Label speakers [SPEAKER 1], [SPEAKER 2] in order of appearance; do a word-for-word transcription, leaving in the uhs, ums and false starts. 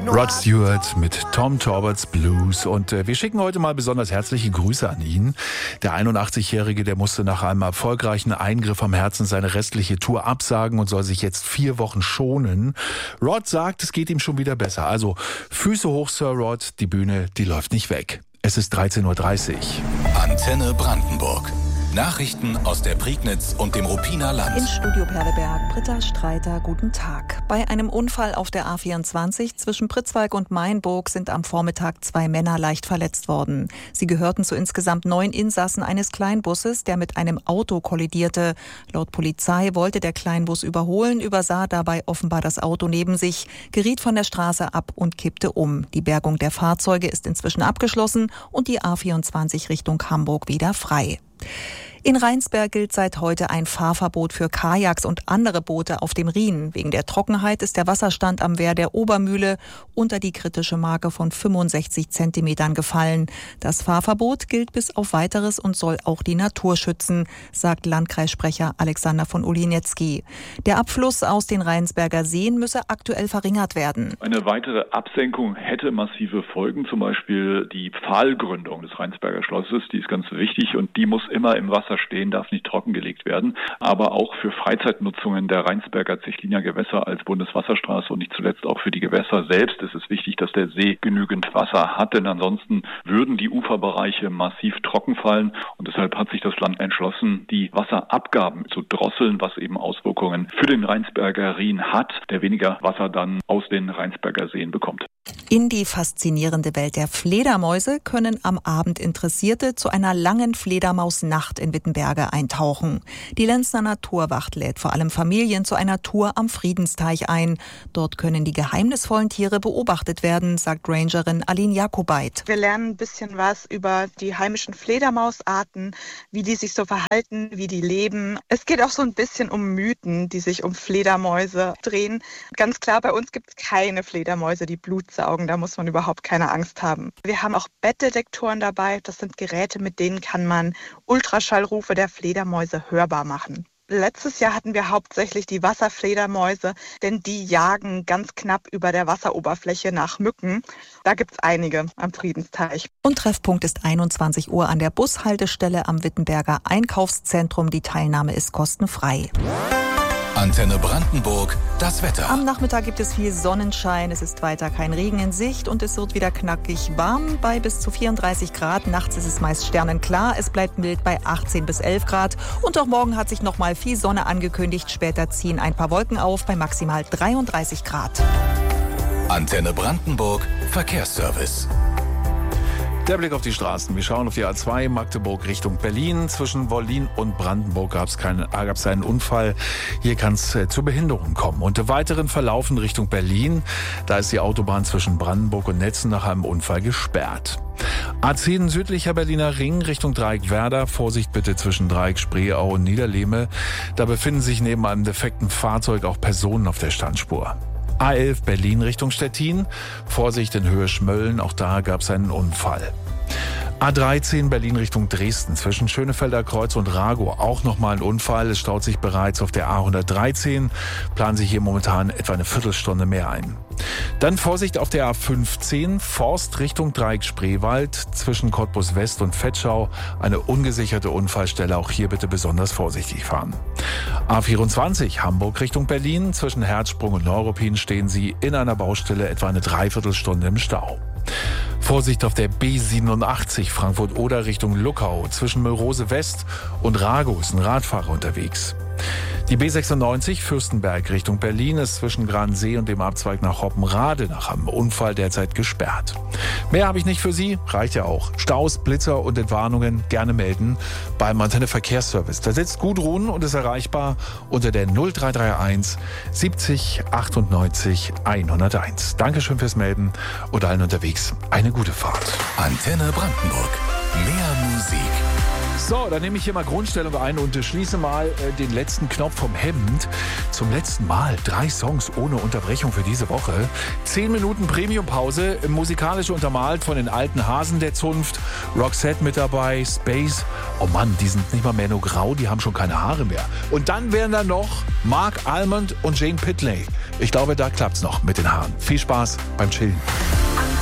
[SPEAKER 1] Rod Stewart mit Tom Torberts Blues. Und äh, wir schicken heute mal besonders herzliche Grüße an ihn. Der einundachtzig-Jährige, der musste nach einem erfolgreichen Eingriff am Herzen seine restliche Tour absagen und soll sich jetzt vier Wochen schonen. Rod sagt, es geht ihm schon wieder besser. Also Füße hoch, Sir Rod, die Bühne, die läuft nicht weg. Es ist dreizehn Uhr dreißig.
[SPEAKER 2] Antenne Brandenburg. Nachrichten aus der Prignitz und dem Ruppiner Land.
[SPEAKER 3] In Studio Perleberg, Britta Streiter, guten Tag. Bei einem Unfall auf der A vierundzwanzig zwischen Pritzwalk und Mainburg sind am Vormittag zwei Männer leicht verletzt worden. Sie gehörten zu insgesamt neun Insassen eines Kleinbusses, der mit einem Auto kollidierte. Laut Polizei wollte der Kleinbus überholen, übersah dabei offenbar das Auto neben sich, geriet von der Straße ab und kippte um. Die Bergung der Fahrzeuge ist inzwischen abgeschlossen und die A vierundzwanzig Richtung Hamburg wieder frei. In Rheinsberg gilt seit heute ein Fahrverbot für Kajaks und andere Boote auf dem Rhin. Wegen der Trockenheit ist der Wasserstand am Wehr der Obermühle unter die kritische Marke von fünfundsechzig Zentimetern gefallen. Das Fahrverbot gilt bis auf Weiteres und soll auch die Natur schützen, sagt Landkreissprecher Alexander von Olinietzki. Der Abfluss aus den Rheinsberger Seen müsse aktuell verringert werden.
[SPEAKER 4] Eine weitere Absenkung hätte massive Folgen, zum Beispiel die Pfahlgründung des Rheinsberger Schlosses. Die ist ganz wichtig und die muss immer im Wasser stehen, darf nicht trockengelegt werden. Aber auch für Freizeitnutzungen der Rheinsberger Zechliner Gewässer als Bundeswasserstraße und nicht zuletzt auch für die Gewässer selbst ist es wichtig, dass der See genügend Wasser hat, denn ansonsten würden die Uferbereiche massiv trocken fallen und deshalb hat sich das Land entschlossen, die Wasserabgaben zu drosseln, was eben Auswirkungen für den Rheinsberger Rhin hat, der weniger Wasser dann aus den Rheinsberger Seen bekommt.
[SPEAKER 3] In die faszinierende Welt der Fledermäuse können am Abend Interessierte zu einer langen Fledermausnacht in Wittenberge eintauchen. Die Lenzner Naturwacht lädt vor allem Familien zu einer Tour am Friedensteich ein. Dort können die geheimnisvollen Tiere beobachtet werden, sagt Rangerin Aline Jakobait.
[SPEAKER 5] Wir lernen ein bisschen was über die heimischen Fledermausarten, wie die sich so verhalten, wie die leben. Es geht auch so ein bisschen um Mythen, die sich um Fledermäuse drehen. Ganz klar, bei uns gibt es keine Fledermäuse, die Blut saugen. Da muss man überhaupt keine Angst haben. Wir haben auch Bettdetektoren dabei. Das sind Geräte, mit denen kann man Ultraschallrufe der Fledermäuse hörbar machen. Letztes Jahr hatten wir hauptsächlich die Wasserfledermäuse, denn die jagen ganz knapp über der Wasseroberfläche nach Mücken. Da gibt's einige am Friedensteich.
[SPEAKER 3] Und Treffpunkt ist einundzwanzig Uhr an der Bushaltestelle am Wittenberger Einkaufszentrum. Die Teilnahme ist kostenfrei.
[SPEAKER 2] Antenne Brandenburg, das Wetter.
[SPEAKER 3] Am Nachmittag gibt es viel Sonnenschein, es ist weiter kein Regen in Sicht und es wird wieder knackig warm bei bis zu vierunddreißig Grad. Nachts ist es meist sternenklar, es bleibt mild bei achtzehn bis elf Grad. Und auch morgen hat sich noch mal viel Sonne angekündigt. Später ziehen ein paar Wolken auf bei maximal dreiunddreißig Grad.
[SPEAKER 2] Antenne Brandenburg, Verkehrsservice.
[SPEAKER 1] Der Blick auf die Straßen. Wir schauen auf die A zwei Magdeburg Richtung Berlin. Zwischen Wollin und Brandenburg gab es keinen, gab es einen Unfall. Hier kann es äh, zu Behinderungen kommen. Und im weiteren Verlauf in Richtung Berlin, da ist die Autobahn zwischen Brandenburg und Netzen nach einem Unfall gesperrt. A zehn südlicher Berliner Ring Richtung Dreieck Werder. Vorsicht bitte zwischen Dreieck Spreeau und Niederlehme. Da befinden sich neben einem defekten Fahrzeug auch Personen auf der Standspur. A elf Berlin Richtung Stettin. Vorsicht in Höhe Schmölln, auch da gab es einen Unfall. A dreizehn Berlin Richtung Dresden. Zwischen Schönefelder Kreuz und Ragow auch nochmal ein Unfall. Es staut sich bereits auf der A hundertdreizehn. Planen sich hier momentan etwa eine Viertelstunde mehr ein. Dann Vorsicht auf der A fünfzehn, Forst Richtung Dreieck Spreewald. Zwischen Cottbus West und Vetschau eine ungesicherte Unfallstelle. Auch hier bitte besonders vorsichtig fahren. A vierundzwanzig, Hamburg Richtung Berlin. Zwischen Herzsprung und Neuruppin stehen Sie in einer Baustelle etwa eine Dreiviertelstunde im Stau. Vorsicht auf der B siebenundachtzig, Frankfurt-Oder Richtung Luckau. Zwischen Mölrose West und Ragow ist ein Radfahrer unterwegs. Die B sechsundneunzig, Fürstenberg Richtung Berlin, ist zwischen Gransee und dem Abzweig nach Hoppenrade nach einem Unfall derzeit gesperrt. Mehr habe ich nicht für Sie, reicht ja auch. Staus, Blitzer und Entwarnungen gerne melden beim Antenne Verkehrsservice. Da sitzt Gudrun und ist erreichbar unter der null drei drei eins siebzig achtundneunzig hunderteins. Dankeschön fürs Melden und allen unterwegs eine gute Fahrt.
[SPEAKER 2] Antenne Brandenburg. Mehr Musik.
[SPEAKER 1] So, dann nehme ich hier mal Grundstellung ein und schließe mal äh, den letzten Knopf vom Hemd. Zum letzten Mal drei Songs ohne Unterbrechung für diese Woche. Zehn Minuten Premium-Pause, musikalisch untermalt von den alten Hasen der Zunft. Roxette mit dabei, Space. Oh Mann, die sind nicht mal mehr nur grau, die haben schon keine Haare mehr. Und dann wären da noch Mark Almond und Jane Pitley. Ich glaube, da klappt's noch mit den Haaren. Viel Spaß beim Chillen.